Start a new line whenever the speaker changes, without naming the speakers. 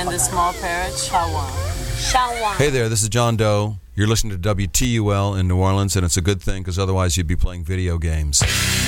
And the small parrot, Shawan.
Shawan.
Hey there, this is John Doe. You're listening to WTUL in New Orleans, and it's a good thing because otherwise you'd be playing video games.